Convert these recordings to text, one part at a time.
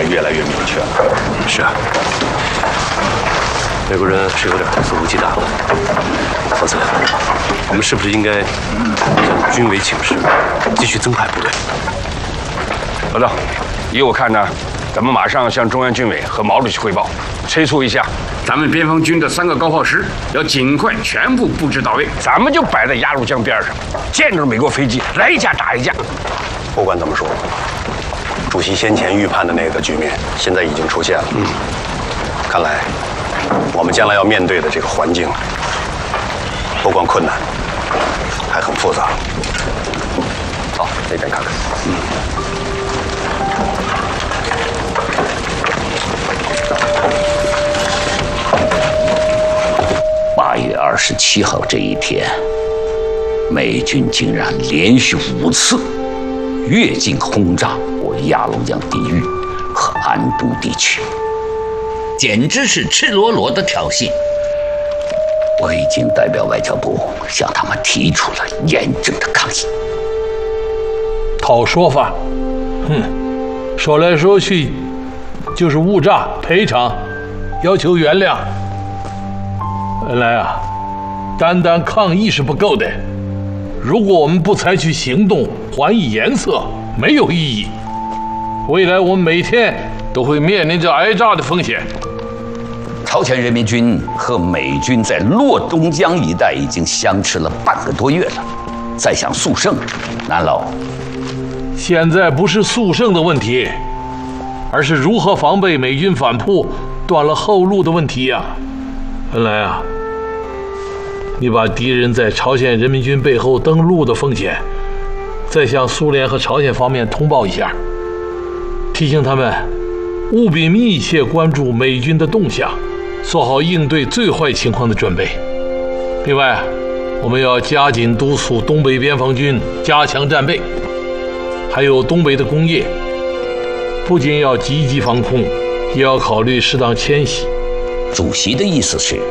越来越明确了。 是啊，美国人是有点肆无忌惮了。否则，我们是不是应该向军委请示，继续增派部队？ 老邓，依我看呢，咱们马上向中央军委和毛主席汇报，催促一下咱们边防军的3个高炮师，要尽快全部布置到位。咱们就摆在鸭绿江边上，见着美国飞机来一架打一架。 不管怎么说，主席先前预判的那个局面，现在已经出现了。看来我们将来要面对的这个环境，不光困难，还很复杂。好，那边看看。 8月27号这一天，美军竟然连续5次越境轰炸我鸭绿江地域和安都地区，简直是赤裸裸的挑衅。我已经代表外交部向他们提出了严正的抗议。 讨说法，说来说去就是误炸、赔偿、要求原谅。原来啊，单单抗议是不够的，如果我们不采取行动还以颜色，没有意义。未来我们每天都会面临着挨炸的风险。 朝鲜人民军和美军在洛东江一带已经相持了半个多月了，再想速胜，难喽。 现在不是速胜的问题，而是如何防备美军反扑、断了后路的问题呀。原来啊，你把敌人在朝鲜人民军背后登陆的风险，再向苏联和朝鲜方面通报一下，提醒他们务必密切关注美军的动向，做好应对最坏情况的准备。另外，我们要加紧督促东北边防军加强战备，还有东北的工业，不仅要积极防空，也要考虑适当迁徙。 主席的意思是，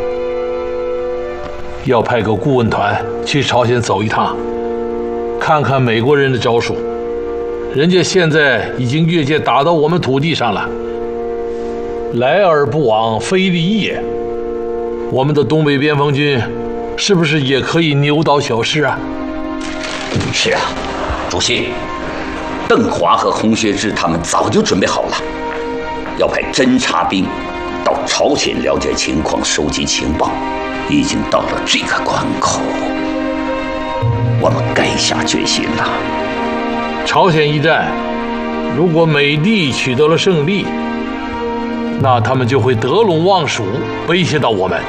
要派个顾问团去朝鲜走一趟，看看美国人的招数。人家现在已经越界打到我们土地上了，来而不往非礼也。我们的东北边防军是不是也可以扭倒小事啊？ 是啊，主席，邓华和洪学智他们早就准备好了，要派侦察兵到朝鲜了解情况、收集情报。已经到了这个关口，我们该下决心了。 朝鲜一战，如果美帝取得了胜利，那他们就会得陇望蜀，威胁到我们。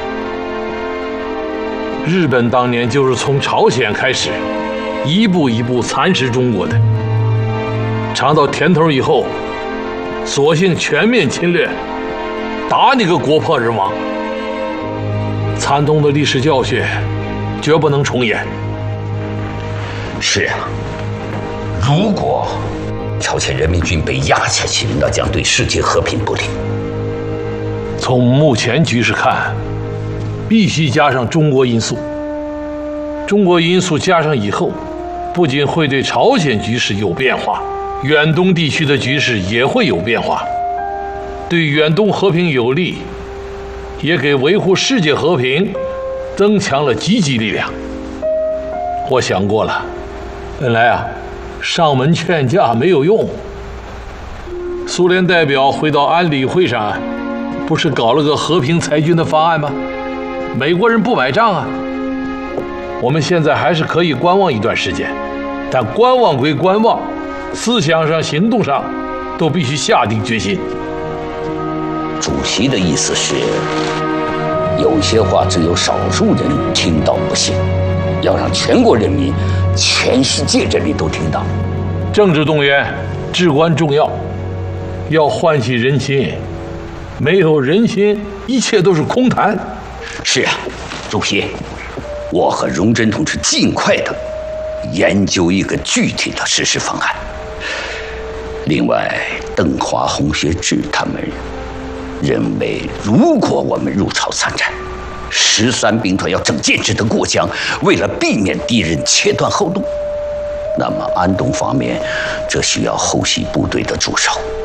日本当年就是从朝鲜开始，一步一步蚕食中国的，尝到甜头以后，索性全面侵略，打你个国破人亡。惨痛的历史教训绝不能重演。 是啊，如果朝鲜人民军被压下去，那将对世界和平不利。 从目前局势看，必须加上中国因素。中国因素加上以后，不仅会对朝鲜局势有变化，远东地区的局势也会有变化，对远东和平有利，也给维护世界和平增强了积极力量。我想过了，本来啊，上门劝架没有用。苏联代表回到安理会上，不是搞了个和平裁军的方案吗？美国人不买账啊。我们现在还是可以观望一段时间，但观望归观望，思想上、行动上都必须下定决心。 主席的意思是，有些话只有少数人听到不行，要让全国人民、全世界人民都听到。 政治动员至关重要，要唤起人心，没有人心，一切都是空谈。 是啊，主席，我和荣臻同志尽快的研究一个具体的实施方案。另外，邓华、洪学智他们认为，如果我们入朝参战，13兵团要整建制的过江，为了避免敌人切断后路，那么安东方面则需要后续部队的驻守。